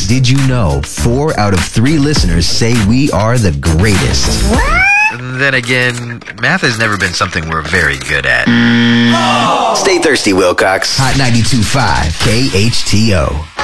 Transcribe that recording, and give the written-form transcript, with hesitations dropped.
Did you know 4 out of 3 listeners say we are the greatest? Then again, math has never been something we're very good at. Stay thirsty, Wilcox. Hot 92.5 KHTO.